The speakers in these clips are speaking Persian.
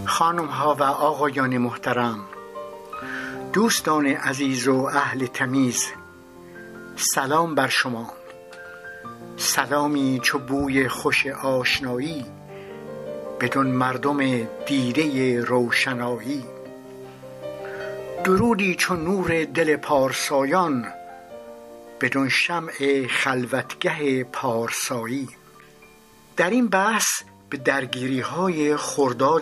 خانم ها و آقایان محترم، دوستان عزیز و اهل تمیز، سلام بر شما. سلامی چو بوی خوش آشنایی، بدون مردم دیده روشنایی. درودی چو نور دل پارسایان، بدون شمع خلوتگه پارسایی. در این بحث به درگیری های خرداد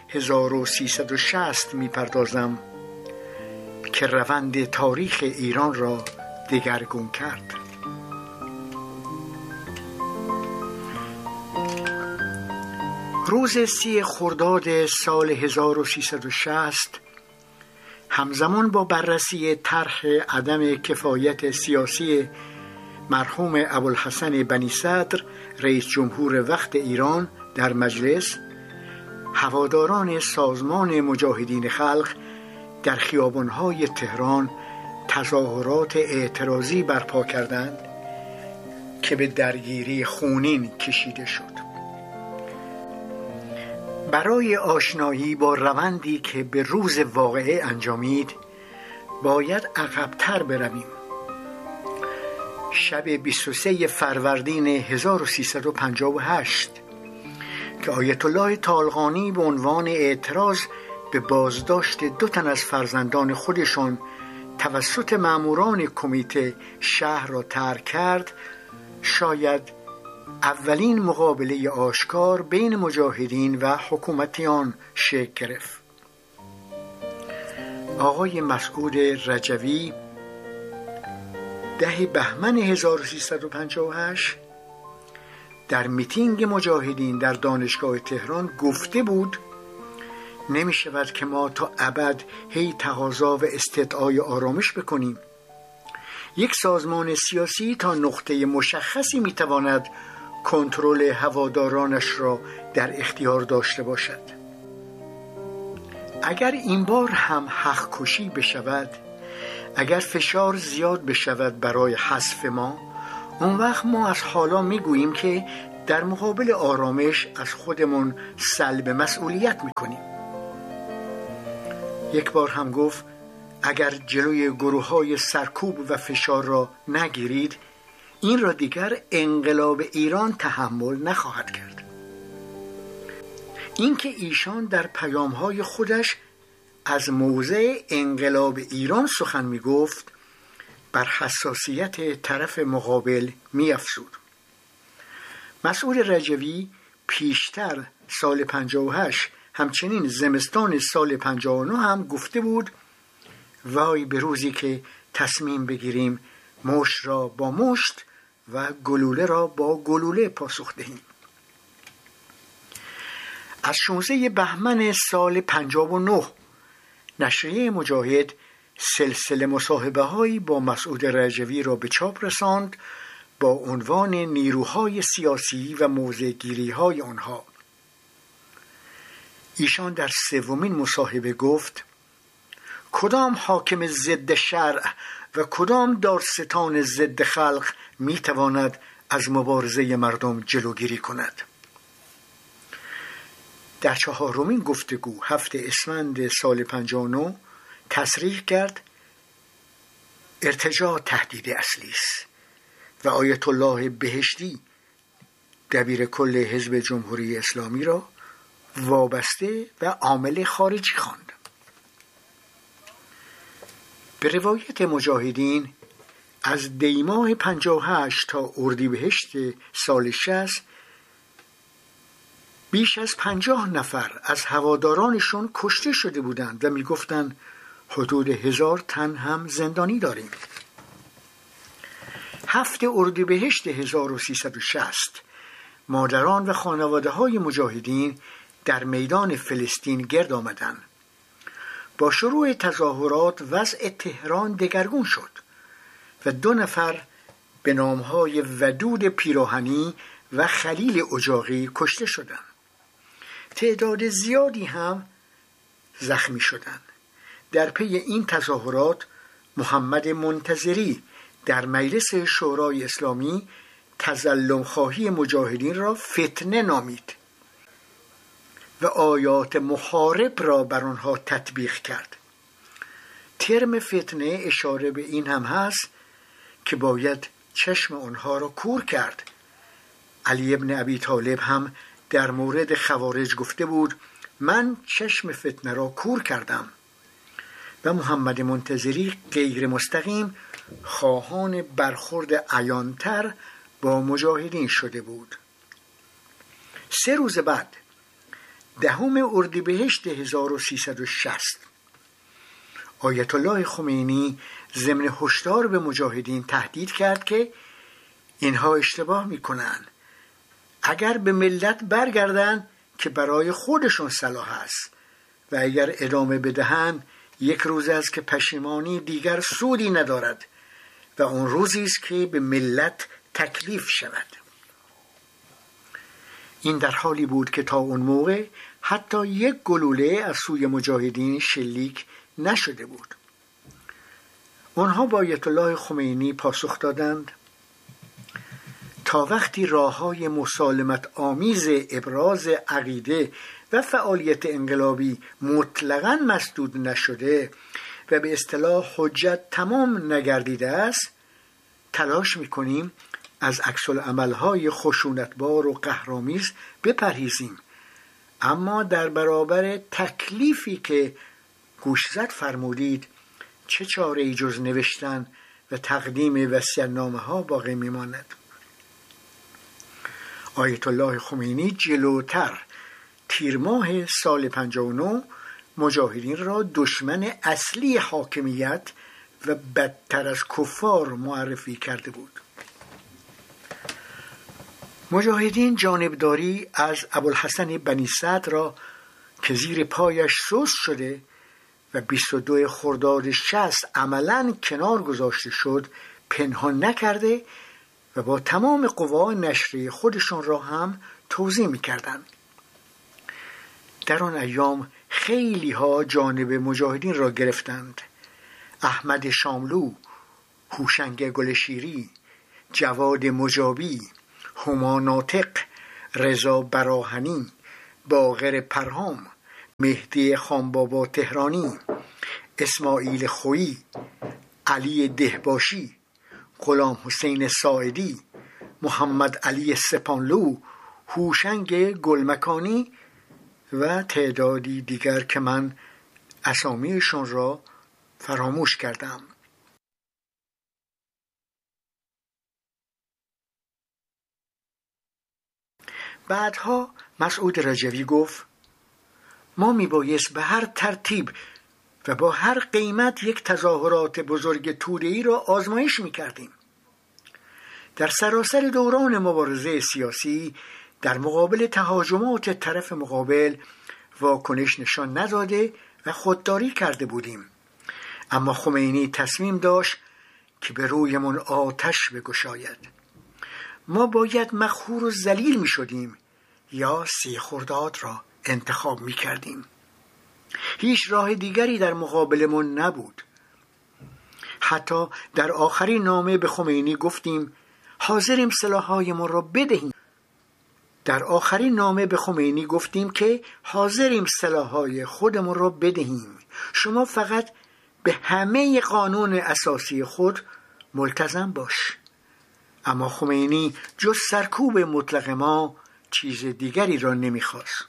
1360 میپردازم که روند تاریخ ایران را دگرگون کرد. روز 30 خرداد سال 1360 همزمان با بررسی طرح عدم کفایت سیاسی مرحوم ابوالحسن بنی صدر رئیس جمهور وقت ایران در مجلس، هواداران سازمان مجاهدین خلق در خیابان‌های تهران تظاهرات اعتراضی برپا کردند که به درگیری خونین کشیده شد. برای آشنایی با روندی که به روز واقعه انجامید باید عقب‌تر برویم. شب 23 فروردین 1358 که آیت الله طالقانی به عنوان اعتراض به بازداشت 2 تن از فرزندان خودشان توسط ماموران کمیته شهر را ترک کرد، شاید اولین مقابله آشکار بین مجاهدین و حکومتیان شکل گرفت. آقای مسعود رجوی 10 بهمن 1358 در میتینگ مجاهدین در دانشگاه تهران گفته بود نمی شود که ما تا ابد هی تقاضا و استدعای آرامش بکنیم. یک سازمان سیاسی تا نقطه مشخصی می تواند کنترل هوادارانش را در اختیار داشته باشد. اگر این بار هم حق کشی بشود، اگر فشار زیاد بشود برای حذف ما، اون وقت ما از حالا میگوییم که در مقابل آرامش از خودمون سلب مسئولیت میکنیم. یک بار هم گفت اگر جلوی گروه‌های سرکوب و فشار را نگیرید، این را دیگر انقلاب ایران تحمل نخواهد کرد. اینکه ایشان در پیام‌های خودش از موضع انقلاب ایران سخن میگفت، بر حساسیت طرف مقابل می‌افزود. مسعود رجوی پیشتر سال 58 همچنین زمستان سال 59 هم گفته بود وای به روزی که تصمیم بگیریم مشت را با مشت و گلوله را با گلوله پاسخ دهیم. از 16 بهمن سال 59 نشریه مجاهد سلسله مصاحبه‌هایی با مسعود رجوی را به چاپ رساند با عنوان نیروهای سیاسی و موضع‌گیری‌های آنها. ایشان در 3مین مصاحبه گفت کدام حاکم ضد شرع و کدام دارستان ضد خلق میتواند از مبارزه مردم جلوگیری کند؟ در 4مین گفتگو 7 اسفند سال 59 تصریح کرد ارتجاع تهدید اصلی است و آیت الله بهشتی دبیر کل حزب جمهوری اسلامی را وابسته و عامل خارجی خواند. به روایت مجاهدین از دیماه 58 تا اردیبهشت سال 60 بیش از 50 نفر از هوادارانشون کشته شده بودند و میگفتند حدود 1000 تن هم زندانی داریم. 7 اردیبهشت 1360 مادران و خانواده های مجاهدین در میدان فلسطین گرد آمدند. با شروع تظاهرات وضع تهران دگرگون شد و 2 نفر به نامهای ودود پیراهنی و خلیل اجاقی کشته شدند. تعداد زیادی هم زخمی شدند. در پی این تظاهرات محمد منتظری در مجلس شورای اسلامی تظلم خواهی مجاهدین را فتنه نامید. و آیات محارب را بر آنها تطبیق کرد. ترم فتنه اشاره به این هم هست که باید چشم آنها را کور کرد. علی ابن ابی طالب هم در مورد خوارج گفته بود من چشم فتنه را کور کردم. و محمد منتظری غیر مستقیم خواهان برخورد عیانتر با مجاهدین شده بود. 3 روز بعد 10 اردیبهشت 1360 آیت الله خمینی ضمن هشدار به مجاهدین تهدید کرد که اینها اشتباه میکنن. اگر به ملت برگردن که برای خودشون صلاح است و اگر ادامه بدهند 1 روز است که پشیمانی دیگر سودی ندارد و اون روزی است که به ملت تکلیف شود. این در حالی بود که تا اون موقع حتی 1 گلوله از سوی مجاهدین شلیک نشده بود. آنها با آیت الله خمینی پاسخ دادند تا وقتی راه‌های مسالمت آمیز ابراز عقیده و فعالیت انقلابی مطلقاً مسدود نشده و به اصطلاح حجت تمام نگردیده است، تلاش می‌کنیم از عکس‌العمل‌های خشونتبار و قهرآمیز بپرهیزیم، اما در برابر تکلیفی که گوشزد فرمودید چه چاره‌ای جز نوشتن و تقدیم وصیت‌نامه‌ها باقی می‌ماند. آیت الله خمینی جلوتر تیر ماه سال 59 مجاهدین را دشمن اصلی حاکمیت و بدتر از کفار معرفی کرده بود. مجاهدین جانبداری از ابوالحسن بنی سعد را که زیر پایش سست شده و 22 خرداد 60 عملاً کنار گذاشته شد پنهان نکرده و با تمام قوا نشریه خودشان را هم توضیح می‌کردند. در آن ایام خیلی ها جانب مجاهدین را گرفتند. احمد شاملو، هوشنگ گلشیری، جواد مجابی، هما ناطق، رضا براهنی، باقر پرهام، مهدی خانبابا تهرانی، اسماعیل خویی، علی دهباشی، غلام حسین ساعدی، محمد علی سپانلو، هوشنگ گلمکانی و تعدادی دیگر که من اسامیشون را فراموش کردم. بعدها مسعود رجوی گفت ما میبایست به هر ترتیب و با هر قیمت یک تظاهرات بزرگ توده‌ای را آزمایش میکردیم. در سراسر دوران مبارزه سیاسی در مقابل تهاجمات طرف مقابل واکنش نشان نداده و خودداری کرده بودیم، اما خمینی تصمیم داشت که به رویمون آتش بگشاید. ما باید مقهور و ذلیل می شدیم یا 30 خرداد را انتخاب می کردیم. هیچ راه دیگری در مقابلمون نبود. حتی در آخرین نامه به خمینی گفتیم حاضریم سلاح‌هایمان را بدهیم. که حاضریم سلاح‌های خودمون را بدهیم. شما فقط به همه قانون اساسی خود ملتزم باش. اما خمینی جز سرکوب مطلق ما چیز دیگری را نمیخواست.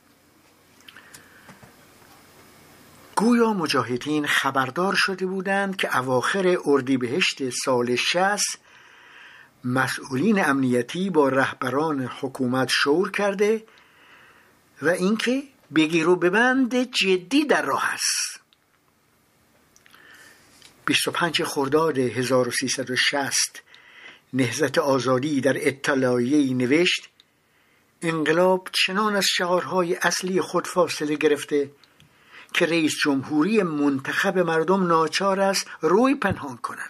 گویا مجاهدین خبردار شده بودند که اواخر اردیبهشت سال 60 مسئولین امنیتی با رهبران حکومت شور کرده و اینکه بگیر و ببند جدی در راه است. 25 خرداد 1360 نهضت آزادی در اطلاعیه‌ای نوشت انقلاب چنان از شعارهای اصلی خود فاصله گرفته که رئیس جمهوری منتخب مردم ناچار است روی پنهان کند.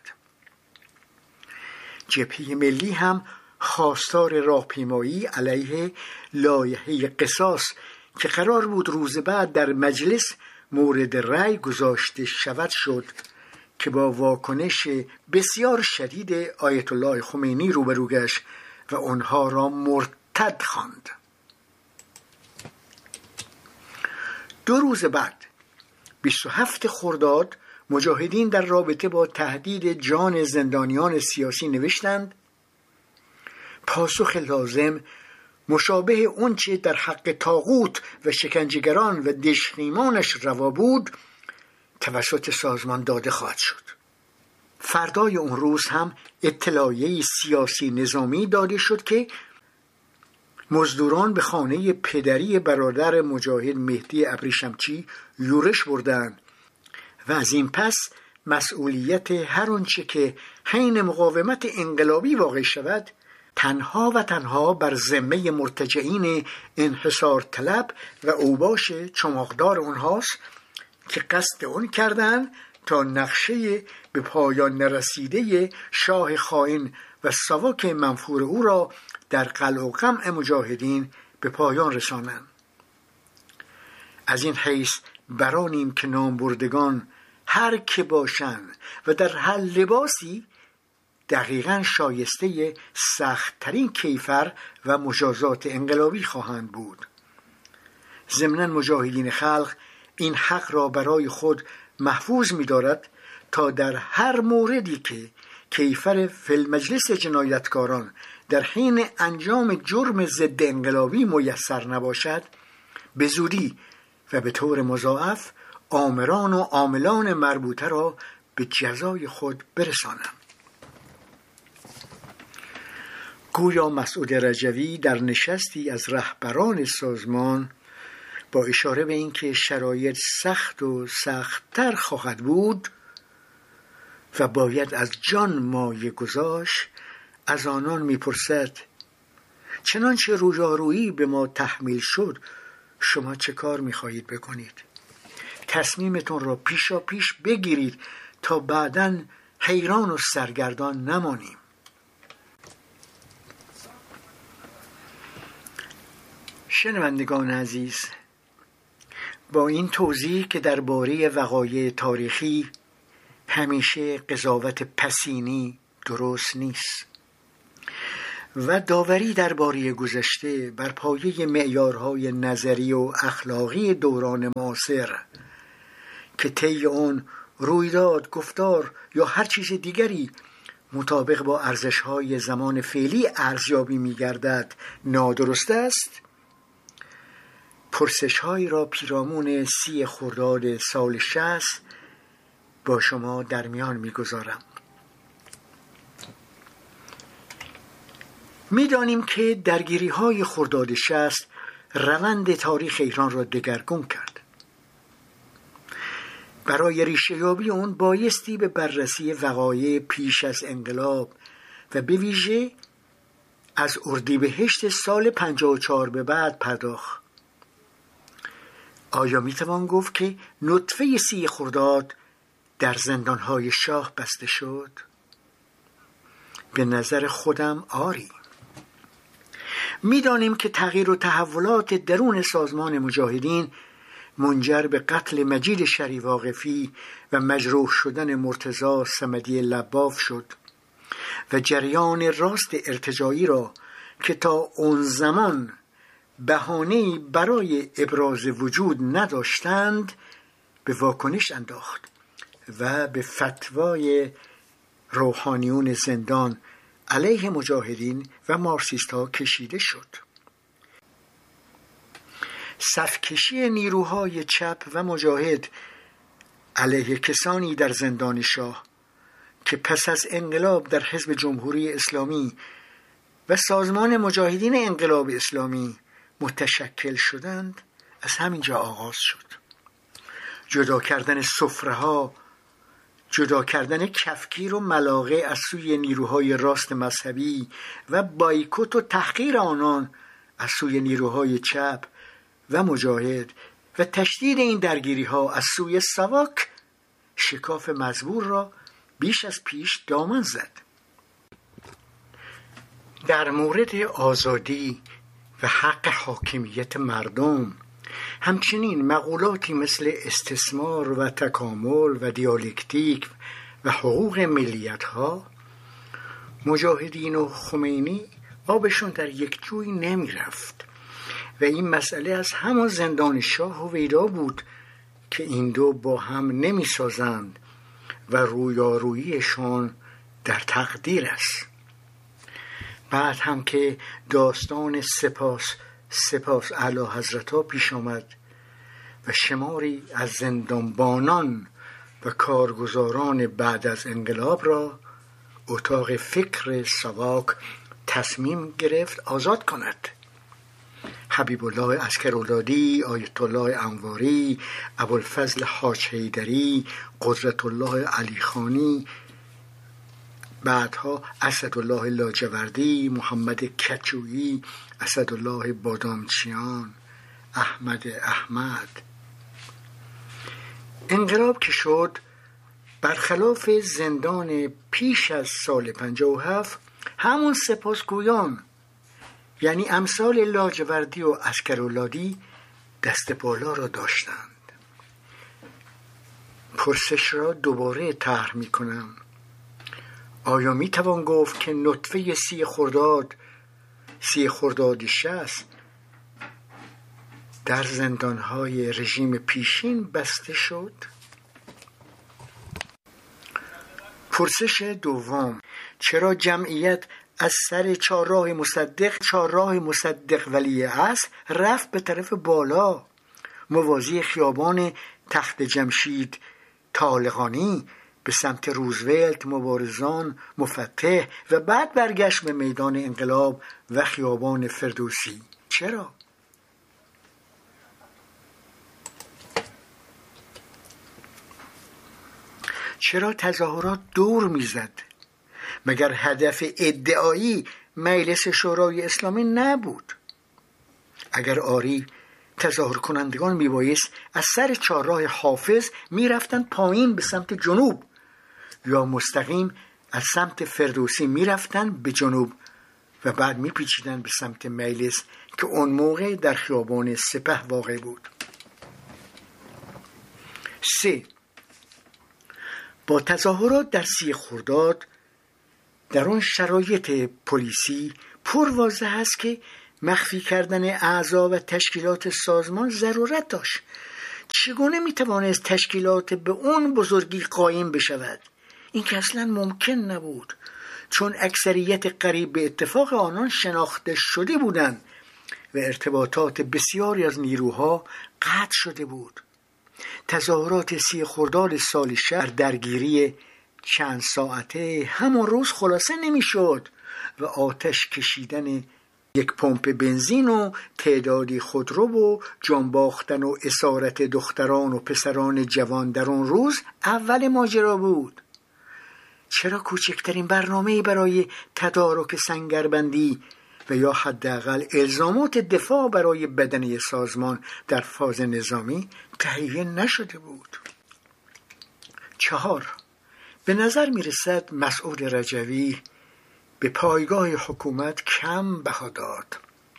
جبهه ملی هم خواستار راهپیمایی علیه لایحه قصاص که قرار بود روز بعد در مجلس مورد رأی گذاشته شود شد که با واکنش بسیار شدید آیت الله خمینی روبرو گشت و آنها را مرتد خواند. 2 روز بعد 27 خرداد مجاهدین در رابطه با تهدید جان زندانیان سیاسی نوشتند: پاسخ لازم مشابه اونچه در حق طاغوت و شکنجهگران و دژخیمانش روا بود توسط سازمان داده خواهد شد. فردای اون روز هم اطلاعیه سیاسی نظامی داده شد که مزدوران به خانه پدری برادر مجاهد مهدی ابریشمچی یورش بردند و از این پس مسئولیت هر آنچه که حین مقاومت انقلابی واقع شود تنها و تنها بر ذمه مرتجعین انحصار طلب و اوباش چماقدار اونهاست که قصد اون کردن تا نقشه به پایان نرسیده شاه خائن و ساواک منفور او را در قلع و قمع مجاهدین به پایان رسانند. از این حیث برانیم که نامبردگان هر که باشند و در هر لباسی دقیقاً شایسته سخت‌ترین کیفر و مجازات انقلابی خواهند بود. ضمناً مجاهدین خلق این حق را برای خود محفوظ می‌دارد تا در هر موردی که کیفر فی المجلس جنایتکاران در حین انجام جرم ضد انقلابی میسر نباشد به زودی و به طور مضاعف آمران و عاملان مربوطه را به جزای خود برسانم. گویا مسعود رجوی در نشستی از رهبران سازمان با اشاره به اینکه شرایط سخت و سخت‌تر خواهد بود و باید از جان مایه گذاشت از آنان میپرسد: چنانچه رویارویی به ما تحمیل شد شما چه کار میخواهید بکنید؟ تصمیمتون را پیشا پیش بگیرید تا بعداً حیران و سرگردان نمانیم. شنوندگان عزیز، با این توضیح که درباره وقایع تاریخی همیشه قضاوت پسینی درست نیست و داوری درباره گذشته بر پایه معیارهای نظری و اخلاقی دوران معاصر که طی آن رویداد، گفتار یا هر چیز دیگری مطابق با ارزش‌های زمان فعلی ارزیابی می‌گردد نادرست است، پرسش‌هایی را پیرامون 30 خرداد سال 60 با شما در میان می‌گذارم. می‌دانیم که درگیری‌های خرداد 60 روند تاریخ ایران را دگرگون کرد. برای ریشه‌یابی آن بایستی به بررسی وقایع پیش از انقلاب و به ویژه از اردیبهشت سال 54 به بعد پرداخت. آیا میتوان گفت که نطفه 30 خرداد در زندانهای شاه بسته شد؟ به نظر خودم آری. میدانیم که تغییر و تحولات درون سازمان مجاهدین منجر به قتل مجید شریف واقفی و مجروح شدن مرتضی صمدی لباف شد و جریان راست ارتجاعی را که تا اون زمان بهانه‌ای برای ابراز وجود نداشتند به واکنش انداخت و به فتوای روحانیون زندان علیه مجاهدین و مارکسیست‌ها کشیده شد. صفکشی نیروهای چپ و مجاهد علیه کسانی در زندان شاه که پس از انقلاب در حزب جمهوری اسلامی و سازمان مجاهدین انقلاب اسلامی متشکل شدند از همینجا آغاز شد. جدا کردن سفره‌ها، جدا کردن کفگیر و ملاقه از سوی نیروهای راست مذهبی و بایکوت و تحقیر آنان از سوی نیروهای چپ و مجاهد و تشدید این درگیری‌ها از سوی ساواک شکاف مزبور را بیش از پیش دامن زد. در مورد آزادی و حق حاکمیت مردم همچنین مقولاتی مثل استثمار و تکامل و دیالکتیک و حقوق ملیت‌ها مجاهدین و خمینی آبشون در یک جوی نمی رفت و این مسئله از همان زندان شاه هویدا بود که این دو با هم نمی سازند و رویاروییشان در تقدیر است. بعد هم که داستان سپاس اعلی حضرت ها پیش آمد و شماری از زندانبانان و کارگزاران بعد از انقلاب را اتاق فکر ساواک تصمیم گرفت آزاد کند. حبیب الله عسکرولادی، آیت الله انواری، ابوالفضل حاج حیدری، قدرت الله علی خانی، بعدها اسدالله لاجوردی، محمد کچویی، اسدالله بادامچیان، احمد. انقلاب که شد، برخلاف زندان پیش از سال 57 همون سپاسگویان یعنی امثال لاجوردی و عسکرولادی دست بالا را داشتند. پرسش را دوباره طرح می کنم. آیا می توان گفت که نطفه 30 خرداد 60 در زندانهای رژیم پیشین بسته شد؟ پرسش دوم: چرا جمعیت از سر چهارراه مصدق ولی عصر رفت به طرف بالا موازی خیابان تخت جمشید طالقانی به سمت روزولت، مبارزان، مفتح و بعد برگشت به میدان انقلاب و خیابان فردوسی؟ چرا؟ چرا تظاهرات دور میزد؟ مگر هدف ادعایی مجلس شورای اسلامی نبود؟ اگر آری، تظاهر کنندگان میبایست از سر چهارراه حافظ میرفتن پایین به سمت جنوب یا مستقیم از سمت فردوسی میرفتن به جنوب و بعد میپیچیدن به سمت مجلس که اون موقع در خیابان سپه واقع بود. 3. با تظاهرات در 30 خرداد در اون شرایط پلیسی پر واضح است که مخفی کردن اعضا و تشکیلات سازمان ضرورت داشت. چگونه میتوانست تشکیلات به اون بزرگی قایم بشود؟ این که اصلا ممکن نبود، چون اکثریت قریب به اتفاق آنان شناخته شده بودند و ارتباطات بسیاری از نیروها قطع شده بود. تظاهرات 30 خرداد سال شهر درگیری چند ساعته همون روز خلاصه نمیشد و آتش کشیدن یک پمپ بنزین و تعدادی خودرو و جانباختن و اسارت دختران و پسران جوان در اون روز اول ماجرا بود. چرا کوچکترین برنامه‌ای برای تدارک سنگربندی و یا حداقل الزامات دفاع برای بدنه سازمان در فاز نظامی تهیه نشده بود؟ 4. به نظر می رسد مسعود رجوی به پایگاه حکومت کم بها داد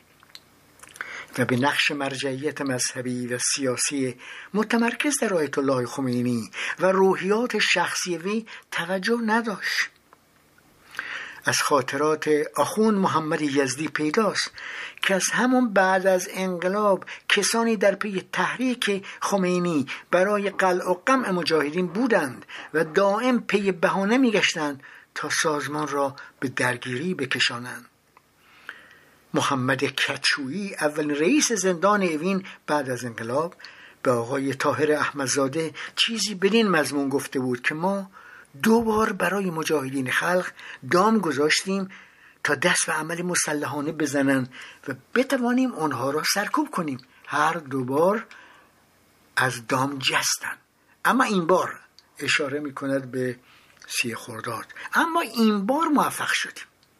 و به نقش مرجعیت مذهبی و سیاسی متمرکز در آیت الله خمینی و روحیات شخصی وی توجه نداشت. از خاطرات آخوند محمد یزدی پیداست که از همون بعد از انقلاب کسانی در پی تحریک خمینی برای قلع و قمع مجاهدین بودند و دائم پی بهانه می‌گشتند تا سازمان را به درگیری بکشانند. محمد کچویی اولین رئیس زندان اوین بعد از انقلاب به آقای طاهر احمدزاده چیزی بدین مضمون گفته بود که ما 2 بار برای مجاهدین خلق دام گذاشتیم تا دست به عمل مسلحانه بزنن و بتوانیم آنها را سرکوب کنیم. هر 2 بار از دام جستن، اما این بار اشاره می کند به 30 خرداد، اما این بار موفق شدیم.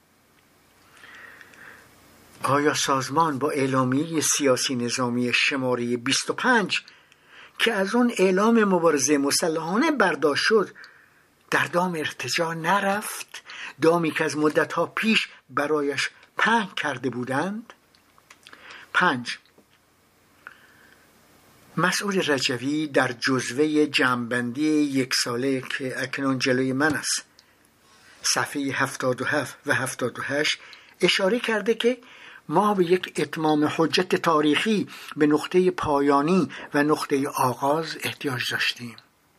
آیا سازمان با اعلامیه سیاسی نظامی شماره 25 که از اون اعلام مبارزه مسلحانه برداشت شد در دام ارتجاع نرفت؟ دامی که از مدتها پیش برایش پهن کرده بودند. 5. مسعود رجوی در جزوه جمع‌بندی 1 ساله که اکنون جلوی من است، صفحه 77 و 78 اشاره کرده که ما به یک اتمام حجت تاریخی به نقطه پایانی و نقطه آغاز احتیاج داشتیم.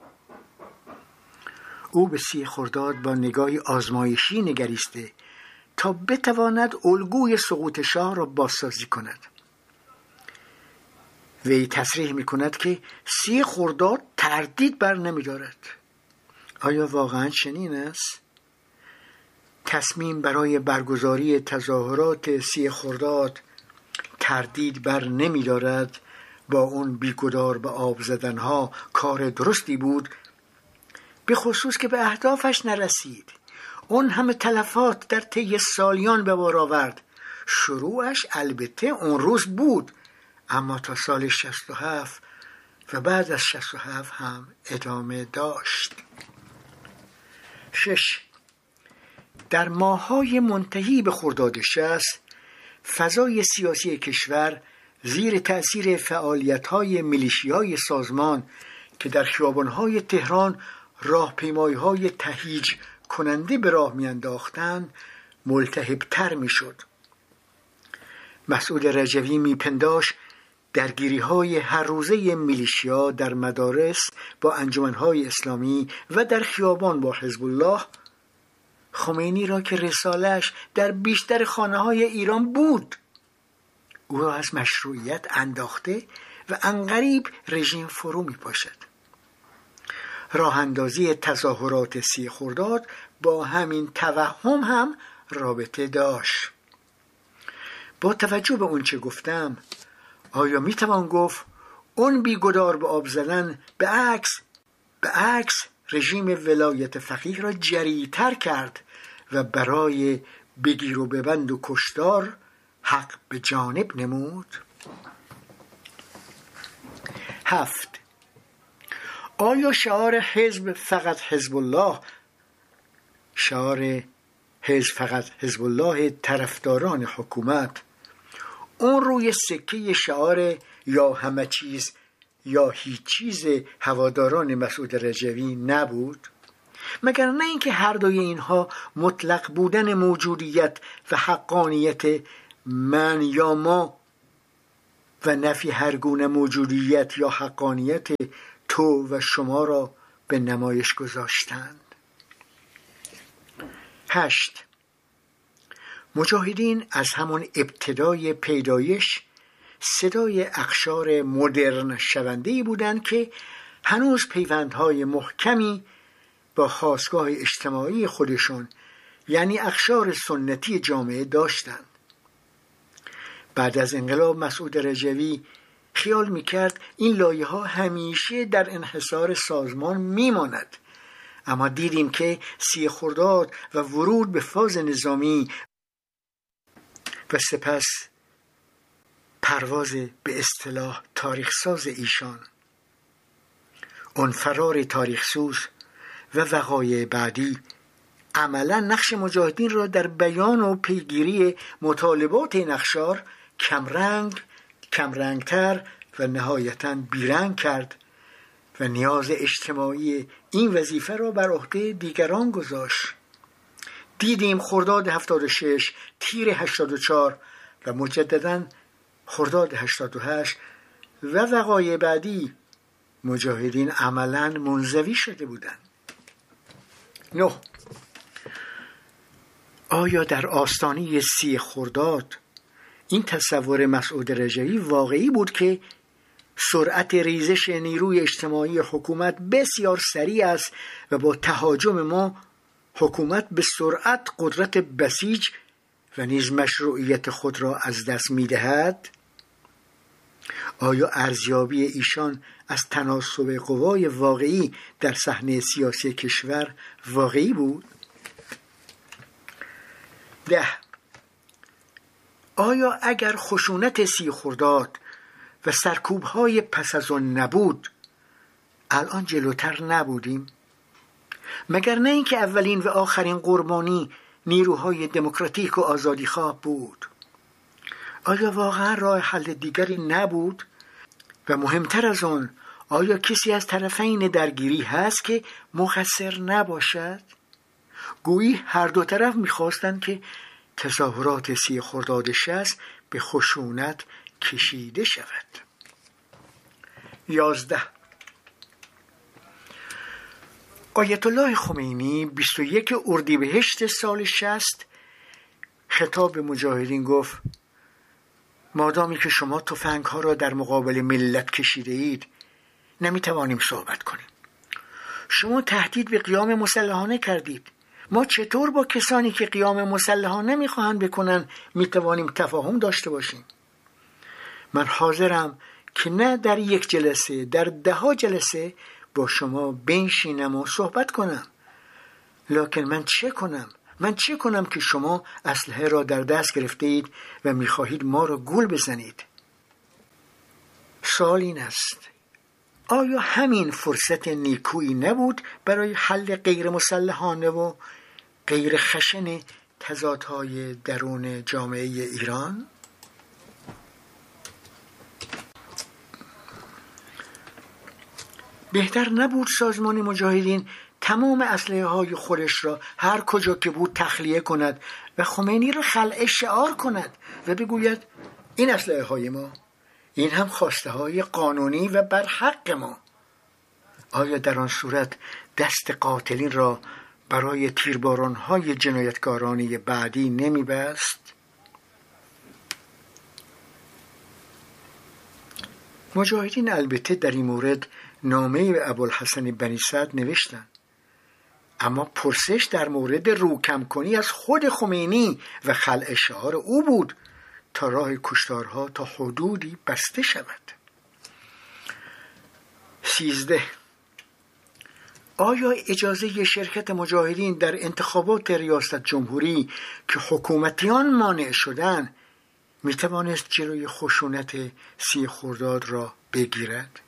او به 30 خرداد با نگاهی آزمایشی نگریسته تا بتواند الگوی سقوط شاه را بازسازی کند. وی تصریح می کند که 30 خرداد تردید بر نمی دارد. آیا واقعا چنین است؟ تصمیم برای برگزاری تظاهرات 30 خرداد تردید بر نمی دارد. با اون بیگدار به آب زدنها کار درستی بود، به خصوص که به اهدافش نرسید. اون همه تلفات در طی سالیان به بار آورد. شروعش البته اون روز بود، اما تا سال 67 و بعد از 67 هم ادامه داشت. 6. در ماه‌های منتهی به خرداد 60 فضای سیاسی کشور زیر تأثیر فعالیت‌های میلیشیای سازمان که در خیابان‌های تهران راهپیمایی‌های تهییج کننده به راه می‌انداختند ملتهب‌تر می‌شد. مسعود رجوی می‌پنداشت درگیری‌های هر روزه میلیشیا در مدارس با انجمن‌های اسلامی و در خیابان با حزب الله خمینی را که رساله‌اش در بیشتر خانه‌های ایران بود، او را از مشروعیت انداخته و عنقریب رژیم فرو می‌پاشد. راه اندازی تظاهرات 30 خرداد با همین توهم هم رابطه داشت. با توجه به اون چه گفتم، آیا میتوان گفت اون بیگدار به آب زدن به عکس رژیم ولایت فقیه را جری‌تر کرد و برای بگیر و ببند و کشتار حق به جانب نمود؟ 7. آیا شعار حزب فقط حزب الله طرفداران حکومت اون روی سکه شعار یا همه چیز یا هیچ چیز هواداران مسعود رجوی نبود؟ مگر نه اینکه هر دوی اینها مطلق بودن موجودیت و حقانیت من یا ما و نفی هر گونه موجودیت یا حقانیت تو و شما را به نمایش گذاشتند. 8. مجاهدین از همون ابتدای پیدایش صدای اقشار مدرن شونده‌ای بودند که هنوز پیوندهای محکمی با خاستگاه اجتماعی خودشون یعنی اقشار سنتی جامعه داشتند. بعد از انقلاب مسعود رجوی خیال میکرد این لایه‌ها همیشه در انحصار سازمان میماند، اما دیدیم که 30 خرداد و ورود به فاز نظامی و سپس پرواز به اصطلاح تاریخ ساز ایشان، اون فرار تاریخ سوز و وقایع بعدی عملا نقش مجاهدین را در بیان و پیگیری مطالبات این اقشار کمرنگتر و نهایتاً بیرنگ کرد و نیاز اجتماعی این وظیفه را بر عهده دیگران گذاشت. دیدیم خرداد 76، تیر 84 و مجدداً خرداد 88 و وقایع بعدی مجاهدین عملاً منزوی شده بودند. 9. آیا در آستانه 30 خرداد این تصور مسعود رجوی واقعی بود که سرعت ریزش نیروی اجتماعی حکومت بسیار سریع است و با تهاجم ما حکومت به سرعت قدرت بسیج و نیز مشروعیت خود را از دست می‌دهد؟ آیا ارزیابی ایشان از تناسب قوای واقعی در صحنه سیاسی کشور واقعی بود؟ 10. آیا اگر خشونت 30 خرداد و سرکوب‌های پس از آن نبود الان جلوتر نبودیم؟ مگر نه اینکه اولین و آخرین قربانی نیروهای دموکراتیک و آزادیخواه بود؟ آیا واقعا راه حل دیگری نبود؟ و مهمتر از آن، آیا کسی از طرفین درگیری هست که مقصر نباشد؟ گویی هر دو طرف می‌خواستند که تظاهرات 30 خرداد 60 به خشونت کشیده شود. 11. آیت الله خمینی 21 اردیبهشت سال 60 خطاب به مجاهدین گفت: مادامی که شما تفنگ ها را در مقابل ملت کشیده اید نمیتوانیم صحبت کنیم. شما تهدید به قیام مسلحانه کردید. ما چطور با کسانی که قیام مسلحانه میخواهند بکنن میتوانیم تفاهم داشته باشیم؟ من حاضرم که نه در یک جلسه، در 10 جلسه با شما بنشینم و صحبت کنم. لکن من چه کنم که شما اسلحه را در دست گرفته اید و میخواهید ما را گول بزنید؟ سوال این است: آیا همین فرصت نیکویی نبود برای حل غیر مسلحانه و غیر خشن تضادهای درون جامعه ایران؟ بهتر نبود سازمان مجاهدین تمام اسلحه های خودش را هر کجا که بود تخلیه کند و خمینی را خلع شعار کند و بگوید این اسلحه های ما، این هم خواسته های قانونی و برحق ما؟ آیا در آن صورت دست قاتلین را برای تیرباران های جنایتکارانه بعدی نمی بست؟ مجاهدین البته در این مورد نامه به ابوالحسن بنی سعد نوشتند، اما پرسش در مورد روکم کنی از خود خمینی و خلع شعار او بود تا راه کشتارها تا حدودی بسته شود. 13. آیا اجازه شرکت مجاهدین در انتخابات ریاست جمهوری که حکومتیان مانع شدند میتوانست جلوی خشونت 30 خرداد را بگیرد؟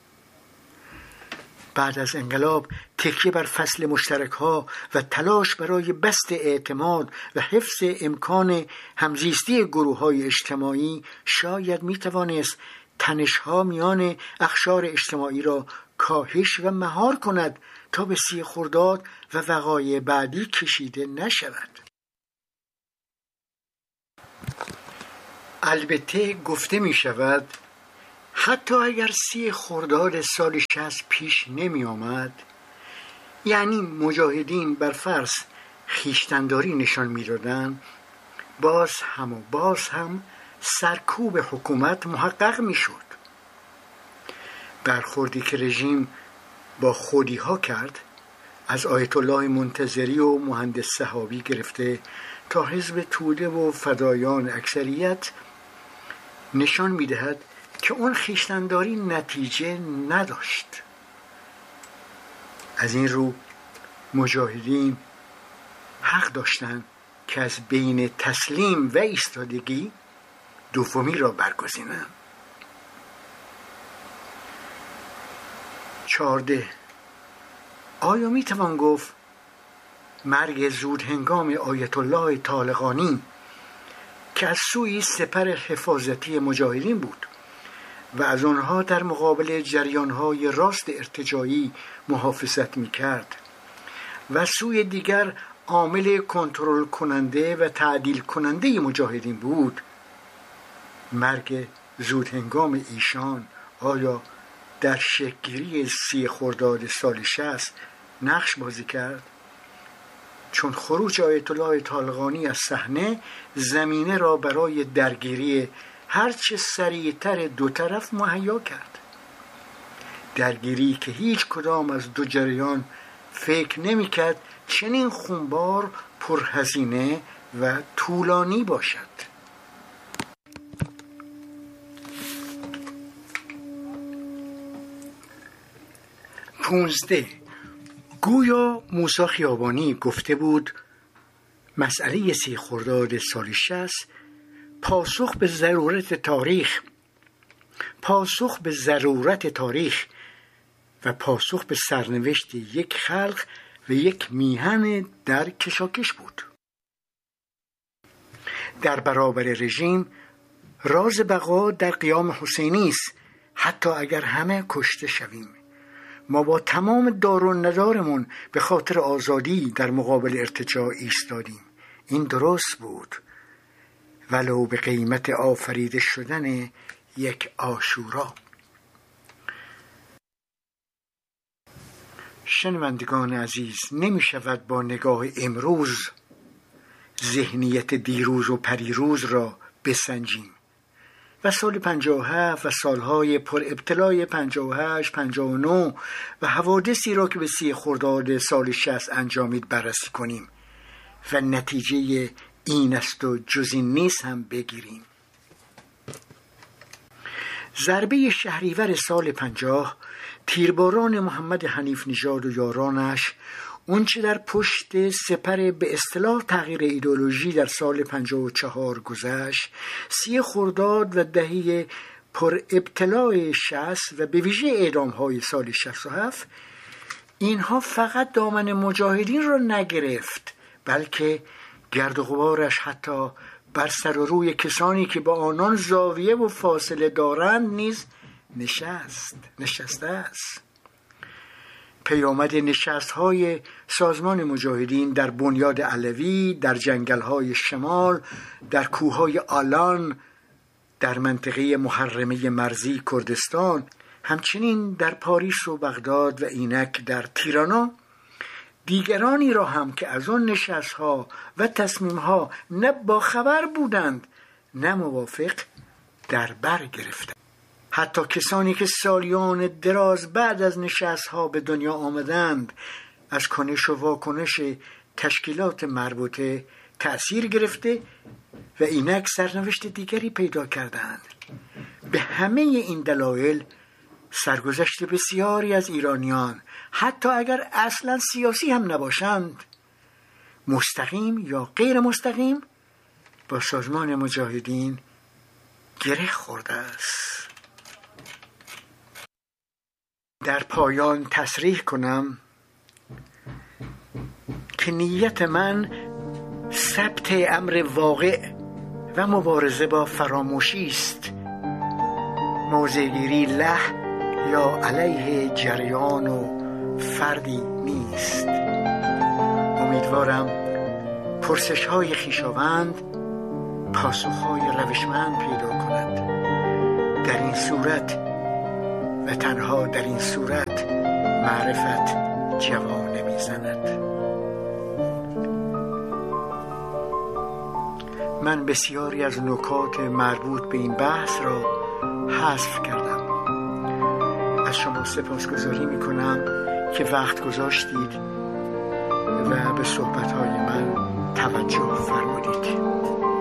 بعد از انقلاب تکیه بر فصل مشترک‌ها و تلاش برای بسط اعتماد و حفظ امکان همزیستی گروه‌های اجتماعی شاید میتوانست تنش‌ها میان اقشار اجتماعی را کاهش و مهار کند تا به 30 خرداد و وقایع بعدی کشیده نشود. البته گفته می شود حتی اگر 30 خرداد سال 60 پیش نمی آمد، یعنی مجاهدین بر فرض خویشتن‌داری نشان می دادن، باز هم سرکوب حکومت محقق می شد. برخوردی که رژیم با خودی ها کرد، از آیت الله منتظری و مهندس صحابی گرفته تا حزب توده و فدایان اکثریت، نشان می دهد که اون خویشتن‌داری نتیجه نداشت. از این رو مجاهدین حق داشتند که از بین تسلیم و ایستادگی دومی را برگزینند. 14. آیا می توان گفت مرگ زود هنگام آیت الله طالقانی که از سوی سپر حفاظتی مجاهدین بود و از آنها در مقابل جریانهای راست ارتجاعی محافظت می کرد و سوی دیگر عامل کنترل کننده و تعدیل کننده مجاهدین بود، مرگ زود هنگام ایشان آیا در شکل‌گیری 30 خرداد سال 60 نقش بازی کرد؟ چون خروج آیت الله طالقانی از صحنه زمینه را برای درگیری هرچه سریعتر دو طرف مهیا کرد، درگیری که هیچ کدام از دو جریان فکر نمی کرد چنین خونبار، پرهزینه و طولانی باشد. 15. گویا موسی خیابانی گفته بود مسئله 30 خرداد سال 60 پاسخ به ضرورت تاریخ و پاسخ به سرنوشت یک خلق و یک میهن در کشاکش بود. در برابر رژیم راز بقا در قیام حسینی است. حتی اگر همه کشته شویم، ما با تمام دار و ندارمون به خاطر آزادی در مقابل ارتجاع ایستادیم. این درست بود، ولو به قیمت آفریده شدن یک عاشورا. شنوندگان عزیز، نمی شود با نگاه امروز ذهنیت دیروز و پریروز را بسنجیم و سال 57 و سالهای پر ابتلای 58 59 و حوادثی را که به 30 خرداد سال 60 انجامید بررسی کنیم و نتیجه این است و جز این نیست هم بگیریم. ضربه شهریور سال 50 تیرباران محمد حنیف نژاد و یارانش اون چه در پشت سپر به اصطلاح تغییر ایدئولوژی در سال 54 گذشت، 30 خرداد و دهه پر ابتلای 60 و به ویژه اعدام‌های سال 67 اینها فقط دامن مجاهدین را نگرفت، بلکه گرد و غبارش حتی بر سر و روی کسانی که با آنان زاویه و فاصله دارند نیز نشسته است. پیامد نشست‌های سازمان مجاهدین در بنیاد علوی، در جنگل‌های شمال، در کوههای آلان، در منطقه محرمه مرزی کردستان، همچنین در پاریس و بغداد و اینک در تیرانا، دیگرانی را هم که از آن نشست‌ها و تصمیم‌ها نه باخبر بودند نه موافق در بر گرفتند. حتی کسانی که سالیان دراز بعد از نشست‌ها به دنیا آمدند از کنش و واکنش تشکیلات مربوطه تأثیر گرفته و اینک سرنوشت دیگری پیدا کردند. به همه این دلایل سرگذشت بسیاری از ایرانیان، حتی اگر اصلا سیاسی هم نباشند، مستقیم یا غیر مستقیم با سازمان مجاهدین گره خورده است. در پایان تصریح کنم که نیت من ثبت امر واقع و مبارزه با فراموشی است، موضع‌گیری له یا علیه جریان و فردی نیست. امیدوارم پرسش‌های خویشاوند پاسخ‌های روشمند پیدا کند. در این صورت و تنها در این صورت معرفت جوانه میزند. من بسیاری از نکات مربوط به این بحث را حذف کردم. از شما سپاسگزاری میکنم که وقت گذاشتید و به صحبتهای من توجه فرمودید.